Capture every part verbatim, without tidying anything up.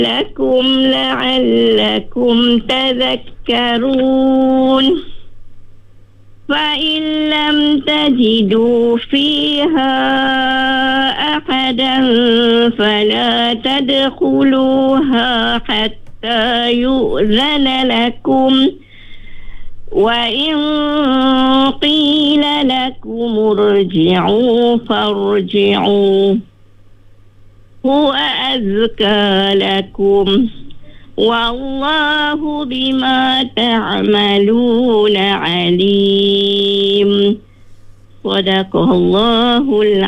لكم لعلكم تذكرون فإن لم تجدوا فيها أحدا فلا تدخلوها حتى يؤذن لكم وإن قيل لكم ارجعوا فارجعوا هو أزكى لكم والله بما تعملون عليم صدق الله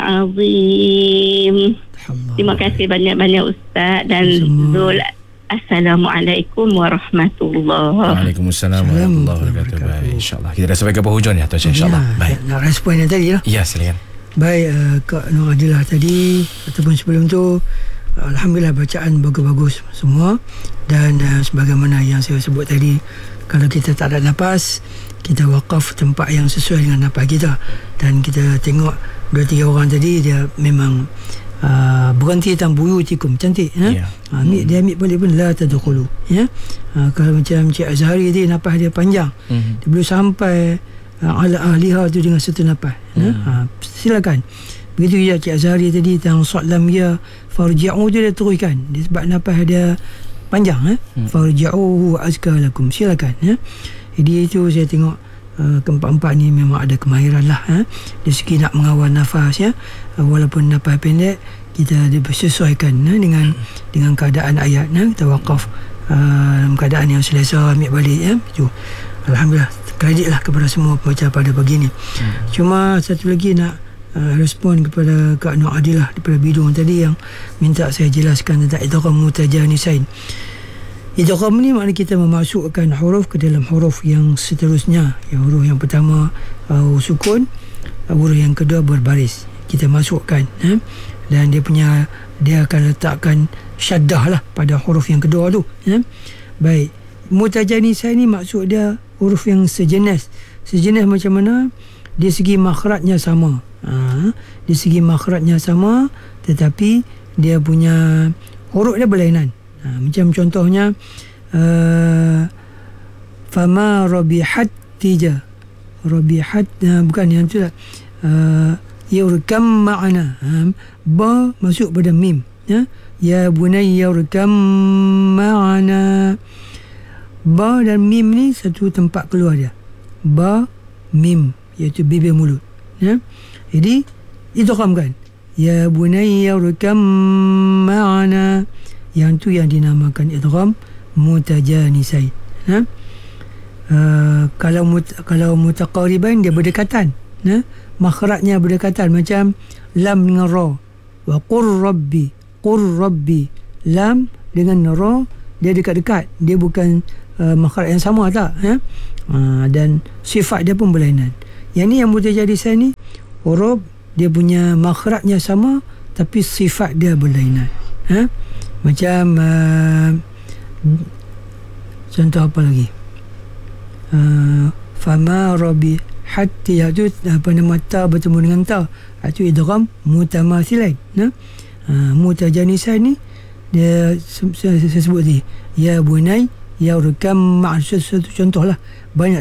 العظيم. Terima kasih banyak-banyak Ustaz dan Zul. Assalamualaikum warahmatullahi wabarakatuh. Waalaikumsalam warahmatullahi wabarakatuh. Baik, insyaAllah kita dah sampai ke penghujung ya Tuan Syed, insyaAllah. Ya, baik. Nak respon yang tadi lah. Ya, silakan. Baik, uh, Kak Nur Adilah tadi ataupun sebelum tu, alhamdulillah bacaan bagus-bagus semua. Dan uh, sebagaimana yang saya sebut tadi, kalau kita tak ada nafas, kita wakaf tempat yang sesuai dengan nafas kita. Dan kita tengok dua tiga orang tadi, dia memang uh, berhenti tang buyutikum, cantik ya? Yeah. Uh, ambil, dia ambil balik pun la tadkhulu ya. Uh, kalau macam Cik Azhari tadi, nafas dia panjang, mm-hmm. dia belum sampai uh, ala ahliha tu dengan satu nafas. Mm-hmm. Ya? Uh, silakan. Begitu juga Cik Azhari tadi tang so'lam ya farji'u tu dia teruskan, dia sebab nafas dia panjang eh. Hmm. Farji'u azka lakum, silakan ya. Jadi itu saya tengok uh, keempat-empat ni memang ada kemahiran lah eh. Dari segi nak mengawal nafas ya. Uh, walaupun nafas pendek, kita disesuaikan eh, dengan hmm. dengan keadaan ayat eh. Kita wakaf uh, dalam keadaan yang selesa, ambil balik ya. Itu alhamdulillah, kredit lah kepada semua pembaca pada pagi ni. Hmm. Cuma satu lagi nak Uh, respon kepada Kak Nur Adilah daripada Bidung tadi yang minta saya jelaskan tentang idgham mutajanisain. Idgham ni maknanya kita memasukkan huruf ke dalam huruf yang seterusnya. Yang huruf yang pertama uh, sukun, uh, huruf yang kedua berbaris. Kita masukkan eh? Dan dia punya, dia akan letakkan syaddah lah pada huruf yang kedua tu eh? Baik, mutajanisain ni maksud dia huruf yang sejenis. Sejenis macam mana? Di segi makhrajnya sama. Ha, di segi makhrajnya sama, tetapi dia punya huruf dia berlainan. Ha, macam contohnya uh, fama rabihat tija. Rabihat uh, bukan yang tu lah. Uh, yurkam ma'ana. Ha, ba masuk pada mim. Ya, ya bunayya yurkam ma'ana. Ba dan mim ni satu tempat keluar dia. Ba mim, iaitu bibir mulut. Ya. Jadi idgham kan, ya bunayya rukam ma'ana, yang tu yang dinamakan idgham mutajanisain. Ha? Uh, kalau mut, kalau mutaqariban dia berdekatan, ha? Makhrajnya berdekatan, macam lam dengan ra. Wa qur rabbi, qur rabbi, lam dengan ra dia dekat-dekat, dia bukan uh, makhraj yang sama tak ha? Uh, dan sifat dia pun berlainan. Yang ni yang mutajanisain ni, huruf dia punya makhrajnya sama tapi sifat dia berlainan. Ha? Macam uh, contoh apa lagi? Uh, fama rabi hatti, itu apa nama ta bertemu dengan ta, itu idgham mutamathilain. Ha? Uh, mutajanisain ni dia saya, saya sebut tadi, ya bunai ya rukam ma'a, satu contohlah, banyak